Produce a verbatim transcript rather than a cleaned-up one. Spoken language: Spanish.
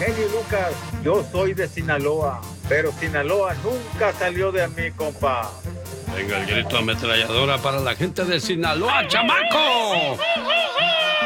Genio y Lucas, yo soy de Sinaloa, pero Sinaloa nunca salió de mí, compa. Venga, el grito ametralladora para la gente de Sinaloa, chamaco.